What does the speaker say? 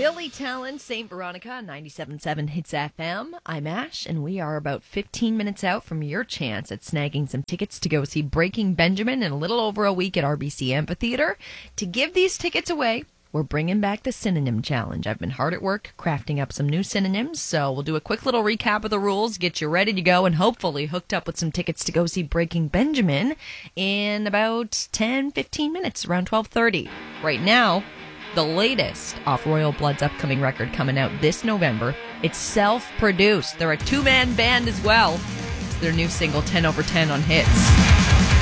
Billy Talent, St. Veronica, 97.7 Hits FM. I'm Ash, and we are about 15 minutes out from your chance at snagging some tickets to go see Breaking Benjamin in a little over a week at RBC Amphitheater. To give these tickets away, we're bringing back the Synonym Challenge. I've been hard at work crafting up some new synonyms, so we'll do a quick little recap of the rules, get you ready to go, and hopefully hooked up with some tickets to go see Breaking Benjamin in about 10-15 minutes, around 12:30. Right now, the latest off Royal Blood's upcoming record coming out this November. It's self-produced. They're a two-man band as well. It's their new single, 10 over 10 on Hits.